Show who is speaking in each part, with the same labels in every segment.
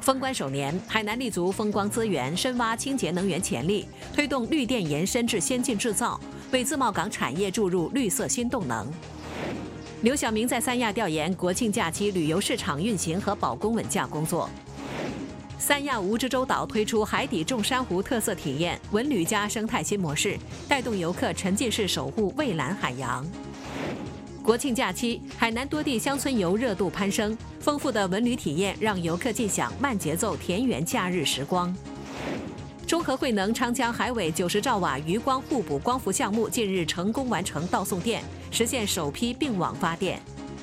Speaker 1: 封关首年，海南立足风光资源，深挖清洁能源潜力，推动绿电延伸至先进制造，为自贸港产业注入绿色新动能。刘晓明在三亚调研国庆假期旅游市场运行和保供稳价工作。三亚蜈支洲岛推出海底种珊瑚特色体验，文旅加生态新模式，带动游客沉浸式守护蔚蓝海洋。国庆假期，海南多地乡村游热度攀升，丰富的文旅体验让游客尽享慢节奏田园假日时光。中核慧能昌江海尾90兆瓦余光互补光伏项目近日成功完成到送电，实现首批并网发电。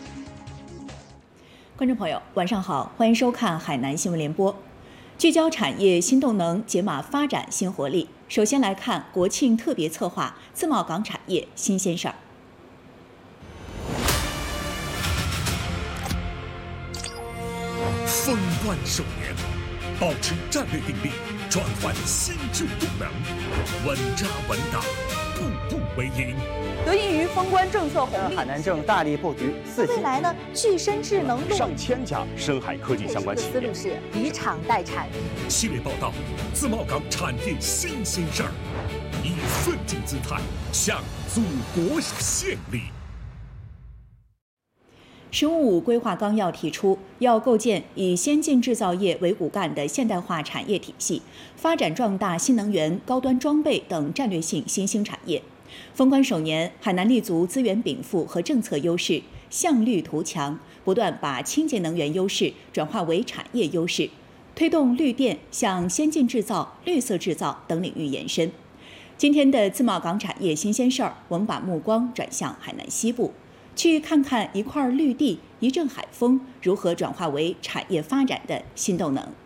Speaker 2: 观众朋友，晚上好，欢迎收看海南新闻联播，聚焦产业新动能，解码发展新活力。首先来看国庆特别策划自贸港产业新鲜事儿。
Speaker 3: 封关首年，保持战略定力，转换新旧动能，稳扎稳打，步步为营。
Speaker 4: 得益于封关政策红利，
Speaker 5: 海南正大力布局4G。
Speaker 4: 未来呢，具深智能
Speaker 6: 上千家深海科技相关企业。
Speaker 4: 思路是以厂代产。
Speaker 3: 系列报道：自贸港产业新鲜事儿，以奋进姿态向祖国献力。
Speaker 2: “十五五”规划纲要提出，要构建以先进制造业为骨干的现代化产业体系，发展壮大新能源、高端装备等战略性新兴产业。封关首年，海南立足资源禀赋和政策优势，向绿图强，不断把清洁能源优势转化为产业优势，推动绿电向先进制造、绿色制造等领域延伸。今天的自贸港产业新鲜事儿，我们把目光转向海南西部。去看看一块绿地、一阵海风如何转化为产业发展的新动能。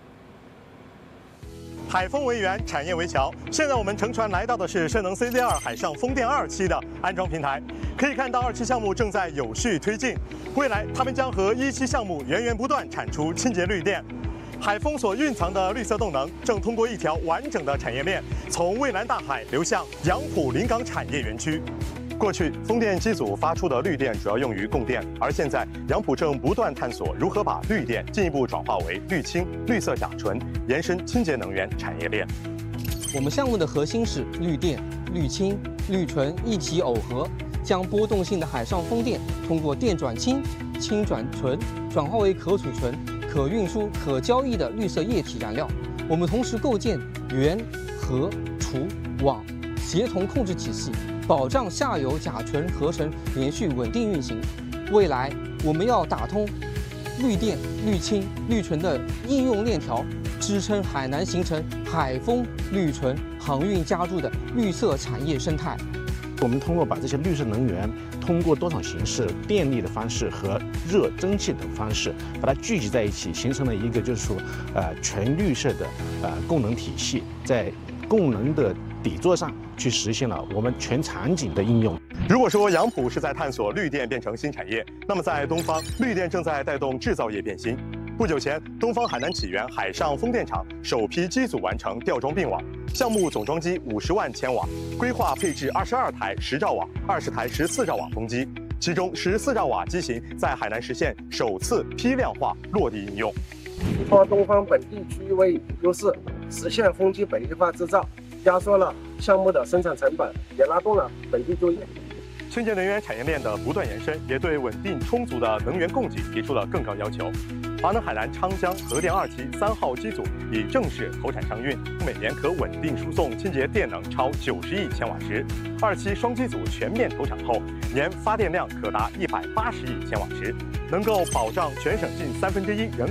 Speaker 7: 海风为源，产业为桥。现在我们乘船来到的是深能 CZ2 海上风电2期的安装平台，可以看到2期项目正在有序推进，未来他们将和1期项目源源不断产出清洁绿电。海风所蕴藏的绿色动能，正通过一条完整的产业链，从蔚蓝大海流向杨浦临港产业园区。过去，风电机组发出的绿电主要用于供电，而现在杨浦正不断探索如何把绿电进一步转化为绿氢、绿色甲醇，延伸清洁能源产业链。
Speaker 8: 我们项目的核心是绿电、绿氢、绿醇一起耦合，将波动性的海上风电通过电转氢、氢转醇转化为可储存、可运输、可交易的绿色液体燃料。我们同时构建源、核、储、网协同控制体系，保障下游甲醇合成连续稳定运行。未来我们要打通绿电、绿氢、绿醇的应用链条，支撑海南形成海风、绿醇、航运加注的绿色产业生态。
Speaker 6: 我们通过把这些绿色能源，通过多种形式、电力的方式和热蒸汽等方式，把它聚集在一起，形成了一个就是说，全绿色的供能体系，在供能的底座上去实现了我们全场景的应用。
Speaker 7: 如果说杨浦是在探索绿电变成新产业，那么在东方，绿电正在带动制造业变新。不久前，东方海南起源海上风电场首批机组完成吊装并网，项目总装机50万千瓦，规划配置22台10兆瓦、20台14兆瓦风机，其中14兆瓦机型在海南实现首次批量化落地应用。
Speaker 9: 依托东方本地区域位优势，实现风机本地化制造，压缩了项目的生产成本，也拉动了本地就业。
Speaker 7: 清洁能源产业链的不断延伸，也对稳定充足的能源供给提出了更高要求。华能海南昌江核电2期3号机组已正式投产商运，每年可稳定输送清洁电能超90亿千瓦时。2期双机组全面投产后，年发电量可达180亿千瓦时，能够保障全省近1/3人